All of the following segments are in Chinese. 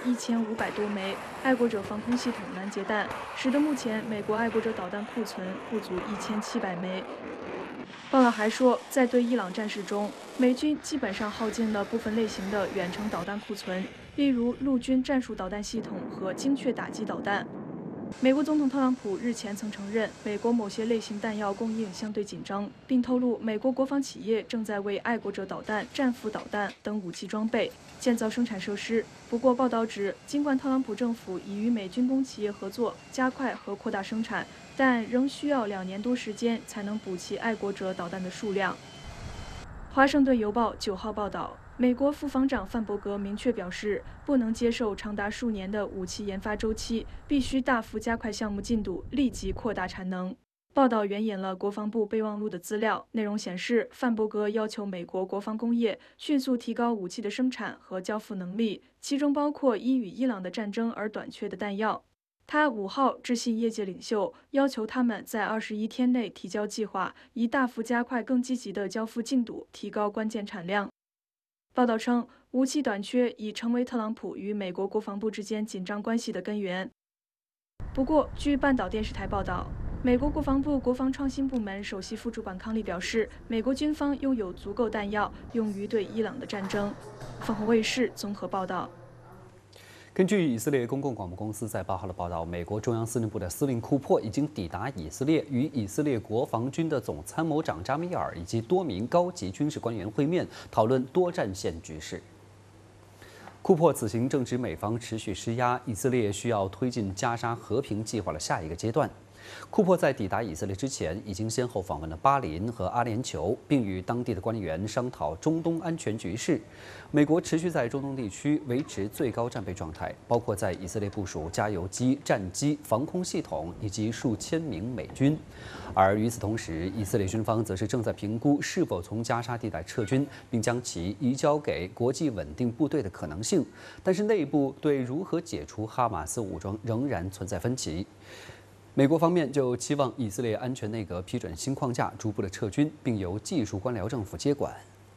1500多枚，爱国者防空系统难接弹，使得目前美国爱国者导弹库存不足1700枚。报道还说，在对伊朗战事中，美军基本上耗尽了部分类型的远程导弹库存，例如陆军战术导弹系统和精确打击导弹。美国总统特朗普日前曾承认，美国某些类型弹药供应相对紧张，并透露美国国防企业正在为爱国者导弹、战斧导弹等武器装备建造生产设施。不过，报道指，尽管特朗普政府已与美军工企业合作，加快和扩大生产，但仍需要2年多时间才能补齐爱国者导弹的数量。华盛顿邮报9号报道。美国副防长范伯格明确表示，不能接受长达数年的武器研发周期，必须大幅加快项目进度，立即扩大产能。报道援引了国防部备忘录的资料，内容显示，范伯格要求美国国防工业迅速提高武器的生产和交付能力，其中包括因与伊朗的战争而短缺的弹药。他5号致信业界领袖，要求他们在21天内提交计划，以大幅加快更积极的交付进度，提高关键产量。报道称，武器短缺已成为特朗普与美国国防部之间紧张关系的根源。不过，据半岛电视台报道，美国国防部国防创新部门首席副主管康利表示，美国军方拥有足够弹药用于对伊朗的战争。凤凰卫视综合报道。 根据以色列公共广播公司在8号的报道，美国中央司令部的司令库珀已经抵达以色列，与以色列国防军的总参谋长扎米尔以及多名高级军事官员会面，讨论多战线局势。库珀此行正值美方持续施压，以色列需要推进加沙和平计划的下一个阶段。库珀在抵达以色列之前，已经先后访问了巴林和阿联酋，并与当地的官员商讨中东安全局势。美国持续在中东地区维持最高战备状态，包括在以色列部署加油机、战机、防空系统以及数千名美军。而与此同时，以色列军方则是正在评估是否从加沙地带撤军，并将其移交给国际稳定部队的可能性。但是内部对如何解除哈马斯武装仍然存在分歧。美国方面就期望以色列安全内阁批准新框架，逐步的撤军，并由技术官僚政府接管。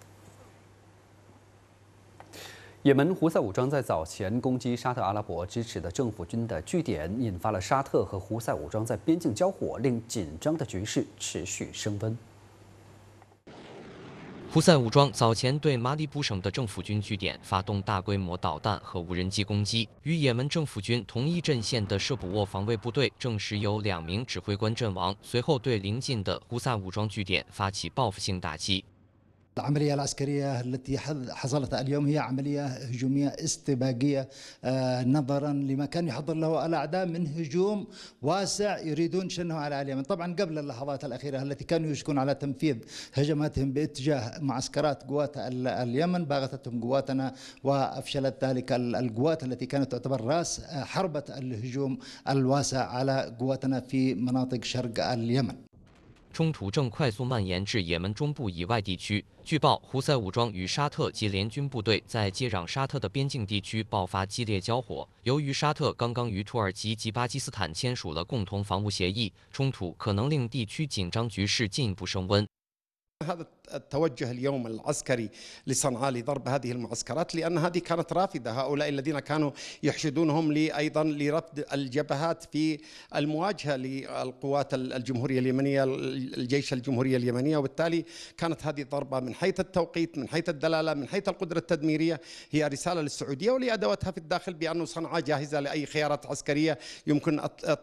也门胡塞武装在早前攻击沙特阿拉伯支持的政府军的据点，引发了沙特和胡塞武装在边境交火，令紧张的局势持续升温。 胡塞武装早前对马里布省的政府军据点发动大规模导弹和无人机攻击，与也门政府军同一阵线的摄捕沃防卫部队证实有2名指挥官阵亡，随后对邻近的胡塞武装据点发起报复性打击。 العملية العسكرية التي حصلت اليوم هي عملية هجومية استباقية نظرا لما كان يحضر له الأعداء من هجوم واسع يريدون شنه على اليمن. طبعا قبل اللحظات الأخيرة التي كانوا يشكون على تنفيذ هجماتهم باتجاه معسكرات قوات اليمن، باغتتهم قواتنا وأفشلت ذلك القوات التي كانت تعتبر رأس حربة الهجوم الواسع على قواتنا في مناطق شرق اليمن。 冲突正快速蔓延至也门中部以外地区。据报，胡塞武装与沙特及联军部队在接壤沙特的边境地区爆发激烈交火。由于沙特刚刚与土耳其及巴基斯坦签署了共同防务协议，冲突可能令地区紧张局势进一步升温。 هذا التوجه اليوم العسكري لصنعاء لضرب هذه المعسكرات لأن هذه كانت رافدة، هؤلاء الذين كانوا يحشدونهم أيضا لرفض الجبهات في المواجهة للقوات الجمهورية اليمنية الجيش الجمهورية اليمنية، وبالتالي كانت هذه ضربة من حيث التوقيت، من حيث الدلالة، من حيث القدرة التدميرية هي رسالة للسعودية ولأدواتها في الداخل بأن صنعاء جاهزة لأي خيارات عسكرية يمكن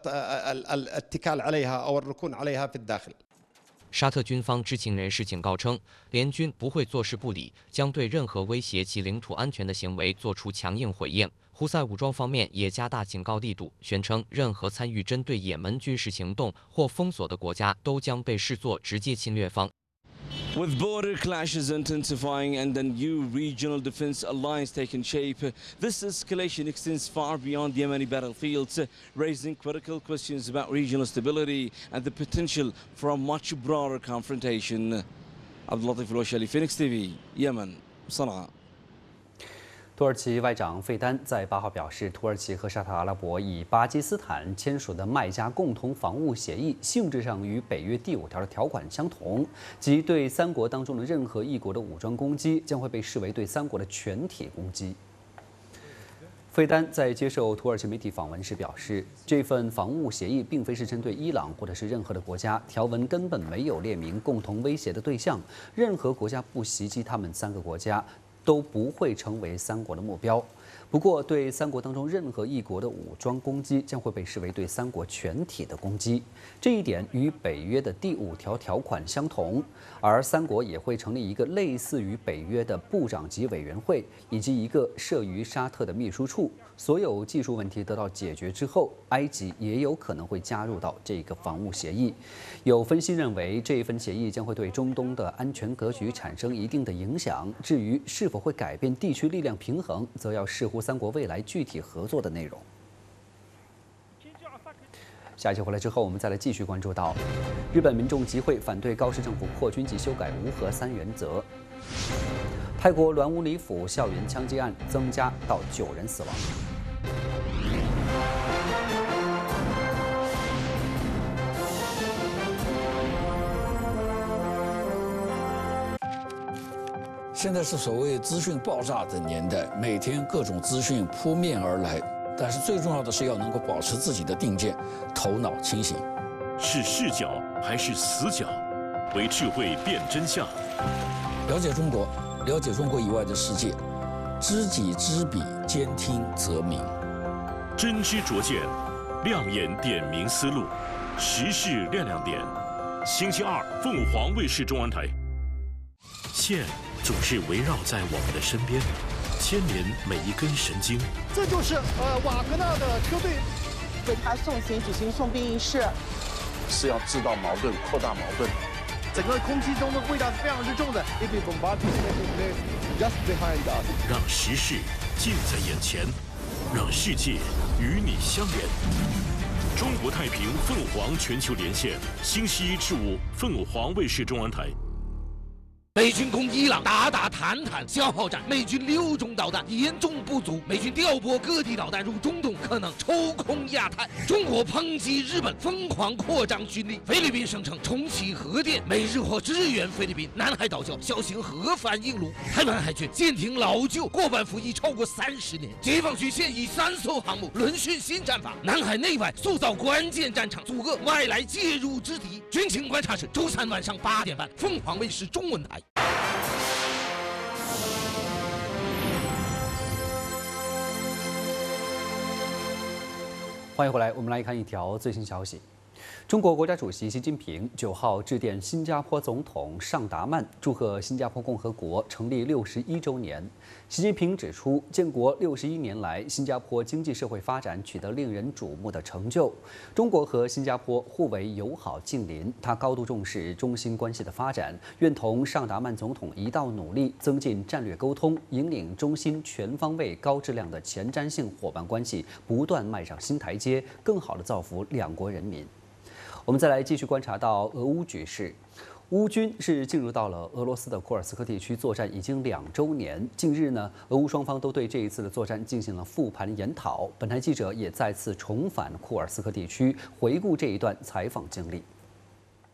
الاتكال عليها أو الركون عليها في الداخل。 沙特军方知情人士警告称，联军不会坐视不理，将对任何威胁其领土安全的行为做出强硬回应。胡塞武装方面也加大警告力度，宣称任何参与针对也门军事行动或封锁的国家都将被视作直接侵略方。 With border clashes intensifying and a new regional defense alliance taking shape, this escalation extends far beyond the Yemeni battlefields, raising critical questions about regional stability and the potential for a much broader confrontation. Abdulatif Al-Washali, Phoenix TV, Yemen, Sana'a。 土耳其外长费丹在8号表示，土耳其和沙特阿拉伯与巴基斯坦签署的麦加共同防务协议，性质上与北约第5条的条款相同，即对3国当中的任何一国的武装攻击将会被视为对3国的全体攻击。 费丹在接受土耳其媒体访问时表示，这份防务协议并非是针对伊朗或者是任何的国家，条文根本没有列明共同威胁的对象，任何国家不袭击他们3个国家都不会成为3国的目标。不过，对3国当中任何一国的武装攻击将会被视为对3国全体的攻击，这一点与北约的第5条条款相同。而3国也会成立一个类似于北约的部长级委员会，以及一个设于沙特的秘书处。所有技术问题得到解决之后，埃及也有可能会加入到这个防务协议。有分析认为，这一份协议将会对中东的安全格局产生一定的影响。至于是否会改变地区力量平衡，则要视乎3国未来具体合作的内容。下一期回来之后，我们再来继续关注到，日本民众集会反对高市政府扩军及修改无核3原则。泰国栾乌里府校园枪击案增加到9人死亡。 现在是所谓资讯爆炸的年代，每天各种资讯扑面而来，但是最重要的是要能够保持自己的定见，头脑清醒。 是视角还是死角？为智慧辨真相。 了解中国，了解中国以外的世界，知己知彼，兼听则明。 真知灼见，亮眼点明思路，时事亮亮点。星期2，凤凰卫视中文台。线总是围绕在我们的身边，牵连每一根神经。 这就是瓦格纳的车队为他送行举行送殡仪式， 是要制造矛盾、扩大矛盾。 整个空气中的味道是非常之重的。Just behind us， 让时事近在眼前，让世界与你相连。中国太平凤凰全球连线，星期1至5，凤凰卫视中文台。 美军攻伊朗，打谈消耗战，美军6种导弹严重不足，美军调拨各地导弹入中东，可能抽空亚太。中国抨击日本疯狂扩张军力，菲律宾声称重启核电，美日或支援菲律宾。南海岛礁小型核反应炉，台湾海军舰艇老旧，过半服役超过30年。解放军现役3艘航母轮训新战法，南海内外塑造关键战场，阻遏外来介入之敌。军情观察室周3晚上8点半，凤凰卫视中文台。 欢迎回来，我们来看一条最新消息。中国国家主席习近平9号致电新加坡总统尚达曼，祝贺新加坡共和国成立61周年。习近平指出，建国61年来，新加坡经济社会发展取得令人瞩目的成就。中国和新加坡互为友好近邻，他高度重视中新关系的发展，愿同尚达曼总统一道努力，增进战略沟通，引领中新全方位、高质量的前瞻性伙伴关系不断迈上新台阶，更好地造福2国人民。我们再来继续观察到俄乌局势。乌军是进入到了俄罗斯的库尔斯克地区作战已经2周年。近日呢，俄乌双方都对这一次的作战进行了复盘研讨。本台记者也再次重返库尔斯克地区，回顾这一段采访经历。